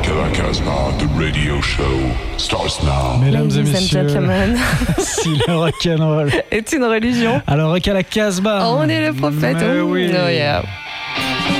The radio show starts now. Mesdames et Ladies and messieurs, gentlemen. si le rock'n'roll Est une religion. alors Rock à la Casbah. On est le prophète. Mais oui. Oh yeah.